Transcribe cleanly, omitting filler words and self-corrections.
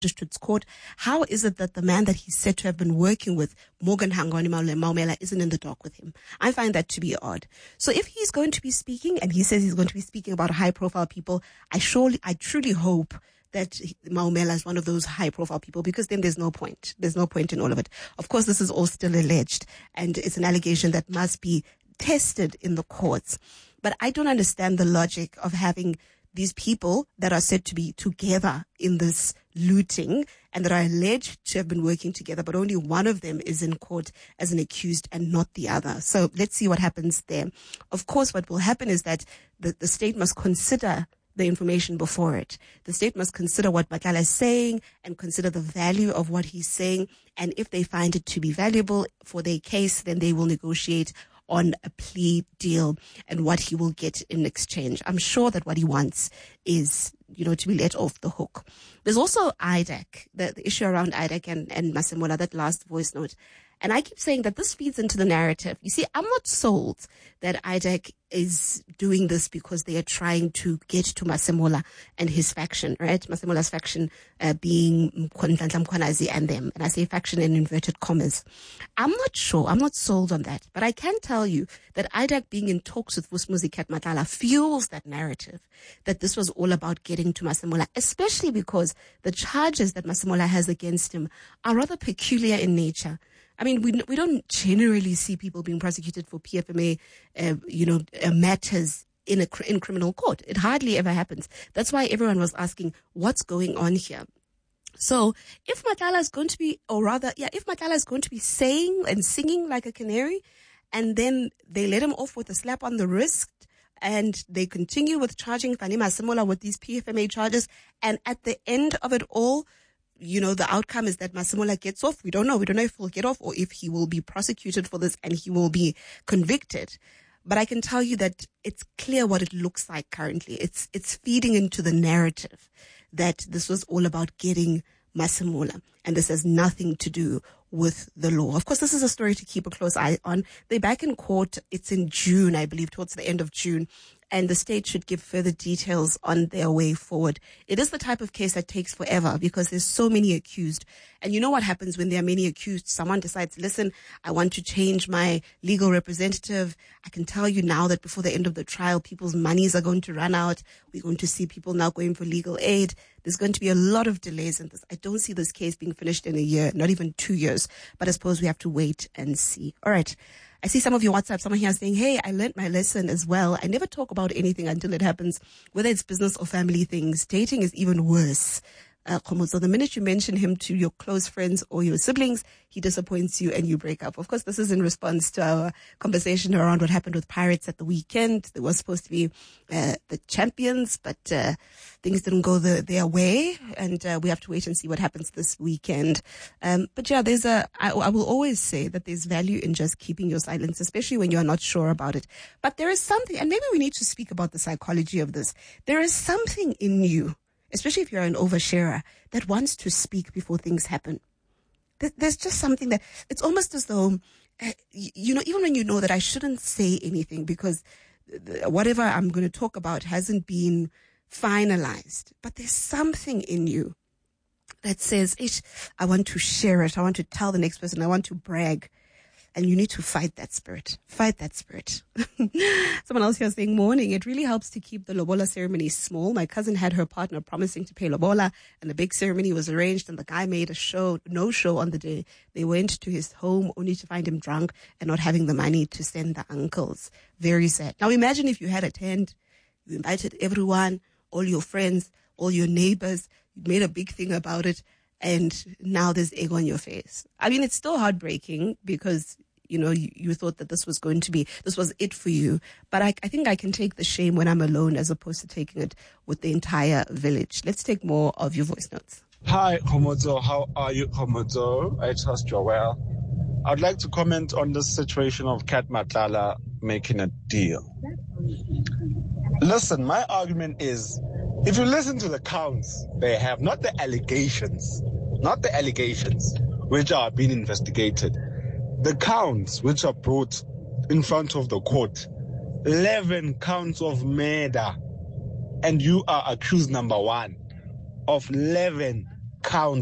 Magistrates Court. How is it that the man that he's said to have been working with, Morgan Hangwani Maumela, isn't in the dock with him? I find that to be odd. So if he's going to be speaking, and he says he's going to be speaking about high-profile people, I truly hope that Maumela is one of those high-profile people, because then there's no point. There's no point in all of it. Of course, this is all still alleged, and it's an allegation that must be tested in the courts. But I don't understand the logic of having these people that are said to be together in this looting and that are alleged to have been working together, but only one of them is in court as an accused and not the other. So let's see what happens there. Of course, what will happen is that the state must consider the information before it. The state must consider what Matlala is saying and consider the value of what he's saying. And if they find it to be valuable for their case, then they will negotiate on a plea deal and what he will get in exchange. I'm sure that what he wants is, to be let off the hook. There's also IDAC, the issue around IDAC and Masemola, that last voice note. And I keep saying that this feeds into the narrative. You see, I'm not sold that IDAC is doing this because they are trying to get to Masemola and his faction, right? Masemola's faction being Nhlanhla Mkhwanazi and them. And I say faction in inverted commas. I'm not sure. I'm not sold on that. But I can tell you that IDAC being in talks with Vusimuzi Cat Matlala fuels that narrative, that this was all about getting to Masemola, especially because the charges that Masemola has against him are rather peculiar in nature. I mean, we don't generally see people being prosecuted for PFMA, matters in criminal court. It hardly ever happens. That's why everyone was asking, what's going on here? So if Matlala is going to be, if Matlala is going to be saying and singing like a canary, and then they let him off with a slap on the wrist, and they continue with charging Fani Masemola with these PFMA charges, and at the end of it all, the outcome is that Masemola gets off. We don't know. We don't know if he'll get off or if he will be prosecuted for this and he will be convicted. But I can tell you that it's clear what it looks like currently. It's feeding into the narrative that this was all about getting Masemola, and this has nothing to do with the law. Of course, this is a story to keep a close eye on. They're back in court. It's in June, I believe, towards the end of June. And the state should give further details on their way forward. It is the type of case that takes forever because there's so many accused. And you know what happens when there are many accused? Someone decides, listen, I want to change my legal representative. I can tell you now that before the end of the trial, people's monies are going to run out. We're going to see people now going for legal aid. There's going to be a lot of delays in this. I don't see this case being finished in a year, not even 2 years. But I suppose we have to wait and see. All right. I see some of your WhatsApp, someone here saying, hey, I learned my lesson as well. I never talk about anything until it happens, whether it's business or family things. Dating is even worse. So the minute you mention him to your close friends or your siblings, he disappoints you and you break up. Of course, this is in response to our conversation around what happened with Pirates at the weekend. They were supposed to be the champions, but things didn't go their way, and we have to wait and see what happens this weekend. But yeah, I will always say that there's value in just keeping your silence, especially when you're not sure about it. But there is something, and maybe we need to speak about the psychology of this. There is something in you, especially if you're an oversharer, that wants to speak before things happen. There's just something that, it's almost as though, even when you know that I shouldn't say anything because whatever I'm going to talk about hasn't been finalized, but there's something in you that says, I want to share it. I want to tell the next person. I want to brag. And you need to fight that spirit. Fight that spirit. Someone else here saying, morning. It really helps to keep the lobola ceremony small. My cousin had her partner promising to pay lobola, and the big ceremony was arranged, and the guy made no show on the day. They went to his home only to find him drunk and not having the money to send the uncles. Very sad. Now imagine if you had a tent, you invited everyone, all your friends, all your neighbors, you made a big thing about it, and now there's egg on your face. I mean, it's still heartbreaking because, you thought that this was it for you. But I think I can take the shame when I'm alone as opposed to taking it with the entire village. Let's take more of your voice notes. Hi, Homozo. How are you, Homozo? I trust you're well. I'd like to comment on this situation of Cat Matlala making a deal. Listen, my argument is, if you listen to the counts they have, not the allegations, which are being investigated, the counts which are brought in front of the court, 11 counts of murder, and you are accused number one of 11 count